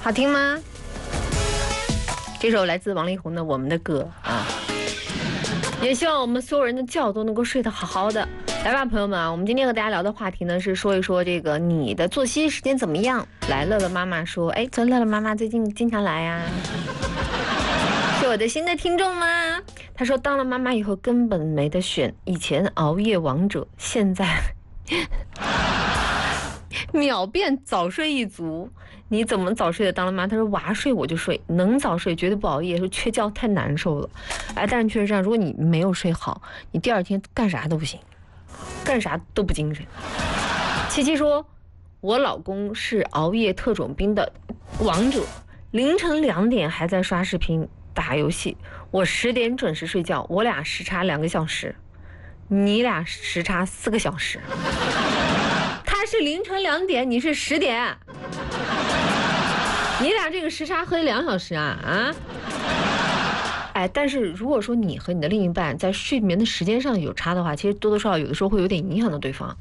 好听吗？这首来自王力宏的《我们的歌》啊，也希望我们所有人的觉都能够睡得好好的。来吧，朋友们啊，我们今天和大家聊的话题呢是说一说这个你的作息时间怎么样。来，乐乐妈妈说，哎，乐乐妈妈最近经常来呀，是我的新的听众吗？她说当了妈妈以后根本没得选，以前熬夜王者，现在秒变早睡一族。你怎么早睡的？当了妈，她说娃睡我就睡，能早睡绝对不熬夜，说缺觉太难受了。哎，但是确实这样，如果你没有睡好，你第二天干啥都不行，干啥都不精神。七七说，我老公是熬夜特种兵的王者，凌晨2点还在刷视频打游戏，我10点准时睡觉，我俩时差2个小时，你俩时差4个小时。他是凌晨2点，你是10点，你俩这个时差合2小时啊？哎，但是如果说你和你的另一半在睡眠的时间上有差的话，其实多多少少有的时候会有点影响到对方。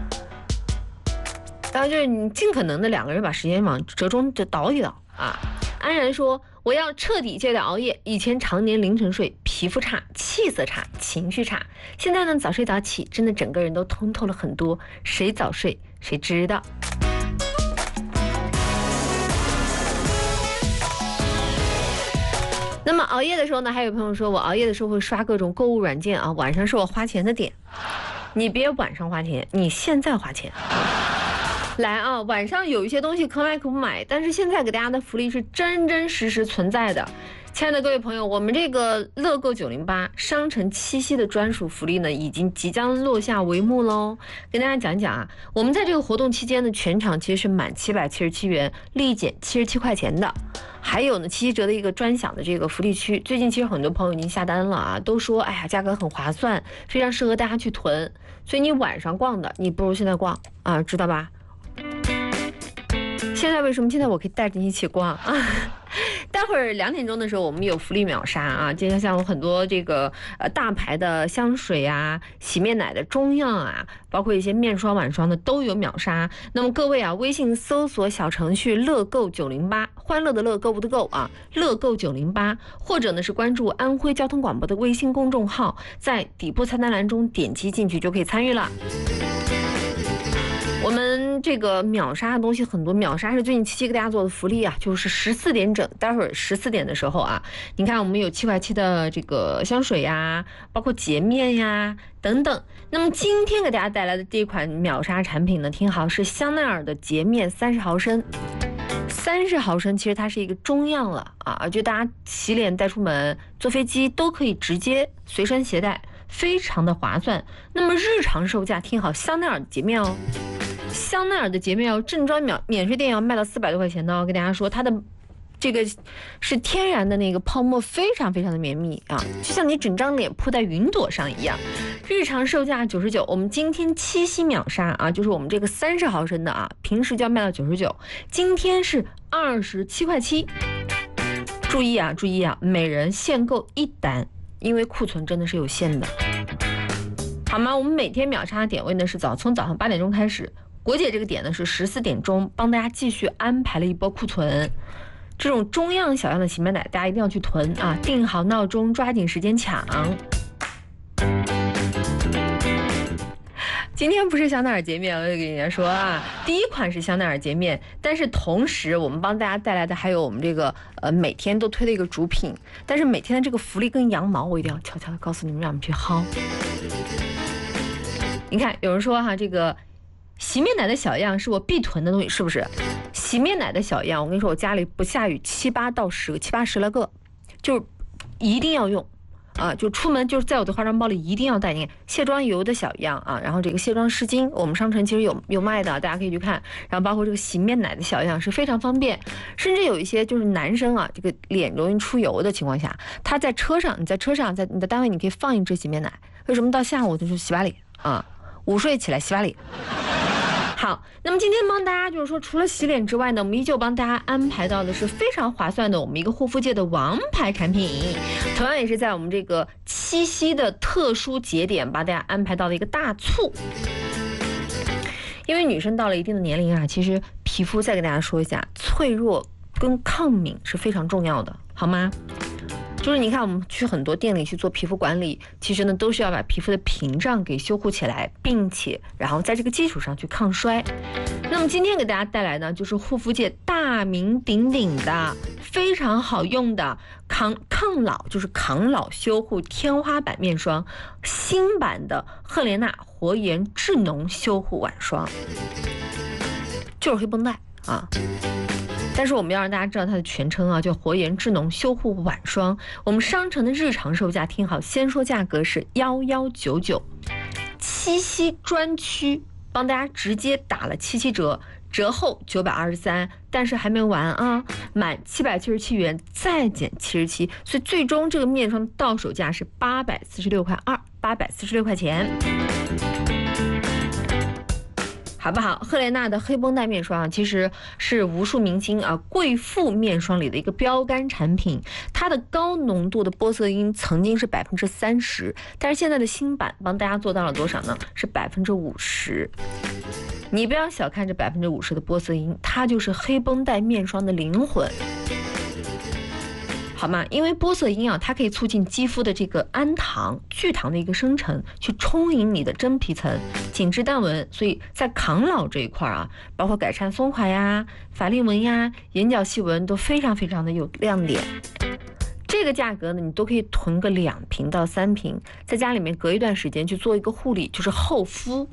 当然就是你尽可能的2个人把时间往折中的倒一倒啊。安然说，我要彻底戒掉熬夜，以前常年凌晨睡，皮肤差，气色差，情绪差，现在呢早睡早起，真的整个人都通透了很多，谁早睡谁知道。那么熬夜的时候呢，还有朋友说我熬夜的时候会刷各种购物软件啊，晚上是我花钱的点。你别晚上花钱，你现在花钱。来啊，晚上有一些东西可买可不买，但是现在给大家的福利是真真实实存在的。亲爱的各位朋友，我们这个乐购908商城7夕的专属福利呢，已经即将落下帷幕喽。跟大家讲讲啊，我们在这个活动期间呢，全场其实是满777元，立减77块钱的。还有呢，7折的一个专享的这个福利区，最近其实很多朋友已经下单了啊，都说哎呀价格很划算，非常适合大家去囤。所以你晚上逛的，你不如现在逛啊，知道吧？现在为什么？现在我可以带着你一起逛啊！待会儿2点钟的时候，我们有福利秒杀啊！今天像有很多这个大牌的香水啊、洗面奶的中样啊，包括一些面霜、晚霜的都有秒杀。那么各位啊，微信搜索小程序乐购908，欢乐的乐，购物的购啊，乐购908，或者呢是关注安徽交通广播的微信公众号，在底部菜单栏中点击进去就可以参与了。我们这个秒杀的东西很多，秒杀是最近7期给大家做的福利啊，就是14点整，待会儿14点的时候啊，你看我们有7块7的这个香水呀，包括洁面呀等等。那么今天给大家带来的第一款秒杀产品呢，听好，是香奈儿的洁面30毫升。30毫升其实它是一个中样了啊，就大家洗脸带出门、坐飞机都可以直接随身携带，非常的划算。那么日常售价听好，香奈儿的洁面哦。香奈儿的洁面要正装免税店要卖到400多块钱的哦，跟大家说它的这个是天然的那个泡沫，非常非常的绵密啊，就像你整张脸铺在云朵上一样。日常售价99，我们今天7夕秒杀啊，就是我们这个30毫升的啊，平时就要卖到99，今天是27块7。注意啊，注意啊，每人限购1单，因为库存真的是有限的，好吗？我们每天秒杀的点位呢是从早上8点钟开始。国姐这个点呢是14点钟，帮大家继续安排了一波库存。这种中样小样的洗面奶，大家一定要去囤啊！定好闹钟，抓紧时间抢。今天不是香奈儿洁面，我就跟人家说啊，第一款是香奈儿洁面，但是同时我们帮大家带来的还有我们这个每天都推的一个主品，但是每天的这个福利跟羊毛，我一定要悄悄的告诉你们，让你们去薅。你看，有人说哈，这个洗面奶的小样是我必囤的东西，是不是？洗面奶的小样，我跟你说，我家里不下于7、8来个，就一定要用啊！就出门就是在我的化妆包里一定要带。你看卸妆油的小样啊，然后这个卸妆湿巾，我们商城其实有卖的，大家可以去看。然后包括这个洗面奶的小样是非常方便，甚至有一些就是男生啊，这个脸容易出油的情况下，他在车上，你在你的单位你可以放一支洗面奶。为什么到下午就是洗把脸啊？午睡起来洗把脸。好，那么今天帮大家就是说，除了洗脸之外呢，我们依旧帮大家安排到的是非常划算的我们一个护肤界的王牌产品，同样也是在我们这个7夕的特殊节点帮大家安排到了一个大促。因为女生到了一定的年龄啊，其实皮肤再跟大家说一下，脆弱跟抗敏是非常重要的，好吗？就是你看，我们去很多店里去做皮肤管理，其实呢都是要把皮肤的屏障给修护起来，并且然后在这个基础上去抗衰。那么今天给大家带来呢，就是护肤界大名鼎鼎的、非常好用的抗老，就是抗老修护天花板面霜，新版的赫莲娜活颜智浓修护晚霜，就是黑绷带啊。但是我们要让大家知道它的全称啊，叫活颜智浓修护晚霜。我们商城的日常售价听好，先说价格是1199，七夕专区帮大家直接打了77折，折后923，但是还没完啊，满777元再减77，所以最终这个面霜到手价是846块2，846块钱。好不好？赫莲娜的黑绷带面霜啊，其实是无数明星啊贵妇面霜里的一个标杆产品。它的高浓度的玻色因曾经是30%，但是现在的新版帮大家做到了多少呢？是50%。你不要小看这50%的玻色因，它就是黑绷带面霜的灵魂。好吗？因为玻色因啊，它可以促进肌肤的这个氨糖、聚糖的一个生成，去充盈你的真皮层，紧致淡纹。所以在抗老这一块啊，包括改善松垮呀、法令纹呀、眼角细纹都非常非常的有亮点。这个价格呢，你都可以囤个2瓶到3瓶，在家里面隔一段时间去做一个护理，就是厚敷。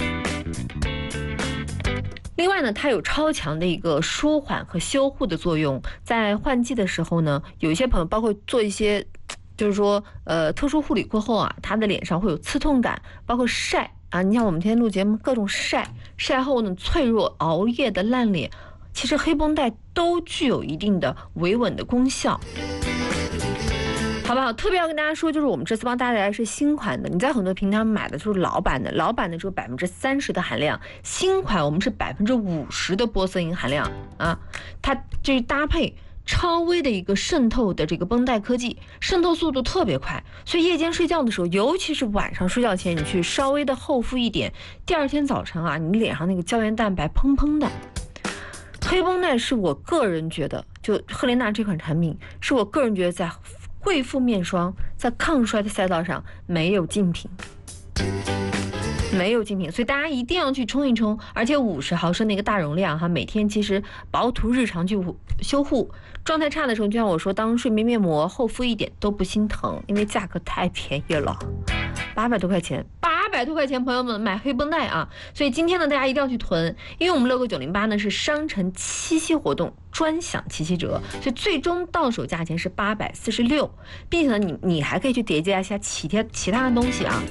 另外呢，它有超强的一个舒缓和修护的作用。在换季的时候呢，有一些朋友包括做一些，就是说特殊护理过后啊，他的脸上会有刺痛感，包括晒啊。你像我们天天录节目，各种晒后呢，脆弱、熬夜的烂脸，其实黑绷带都具有一定的维稳的功效。好不好？特别要跟大家说，就是我们这次帮大家带来是新款的，你在很多平台买的就是老版的，老版的只有30%的含量，新款我们是50%的玻色因含量啊，它就是搭配超微的一个渗透的这个绷带科技，渗透速度特别快，所以夜间睡觉的时候，尤其是晚上睡觉前，你去稍微的厚敷一点，第二天早晨啊，你脸上那个胶原蛋白砰砰的。黑绷带是我个人觉得，就赫莲娜这款产品，是我个人觉得在贵妇面霜在抗衰的赛道上没有竞品，没有竞品，所以大家一定要去冲一冲。而且50毫升的一个大容量哈，每天其实薄涂日常去修护，状态差的时候，就像我说，当睡眠面膜厚敷一点都不心疼，因为价格太便宜了，800多块钱。800多块钱，朋友们买黑绷带啊！所以今天呢，大家一定要去囤，因为我们乐购908呢是商城七夕活动专享77折，所以最终到手价钱是846，并且呢，你还可以去叠加一下其他的东西啊。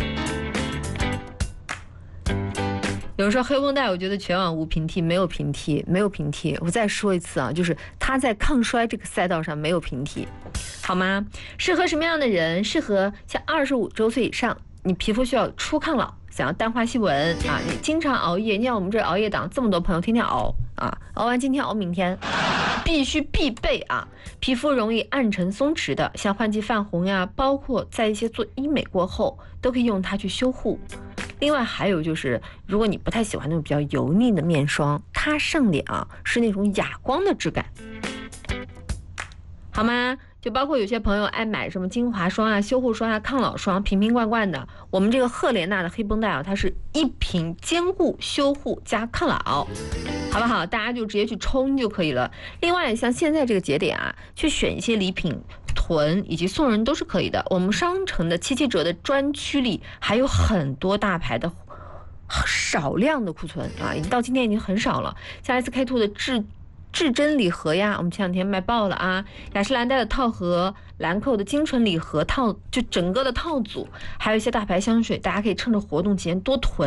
有人说黑绷带，我觉得全网无平替，没有平替，没有平替。我再说一次啊，就是它在抗衰这个赛道上没有平替，好吗？适合什么样的人？适合像25周岁以上。你皮肤需要初抗老，想要淡化细纹啊，你经常熬夜，你看我们这熬夜党这么多朋友天天熬啊，熬完今天熬明天，必备啊。皮肤容易暗沉松弛的，像换季泛红呀，包括在一些做医美过后，都可以用它去修护。另外还有就是，如果你不太喜欢那种比较油腻的面霜，它上脸啊是那种哑光的质感，好吗？就包括有些朋友爱买什么精华霜啊、修护霜啊、抗老霜，瓶瓶罐罐的。我们这个赫莲娜的黑绷带啊，它是一瓶兼顾修护加抗老，好不好？大家就直接去冲就可以了。另外，像现在这个节点啊，去选一些礼品囤以及送人都是可以的。我们商城的77折的专区里还有很多大牌的少量的库存啊，已经到今天已经很少了。像 SK-II 的至臻礼盒呀，我们前2天卖爆了啊！雅诗兰黛的套盒，兰蔻的精纯礼盒套，就整个的套组，还有一些大牌香水，大家可以趁着活动期间多囤。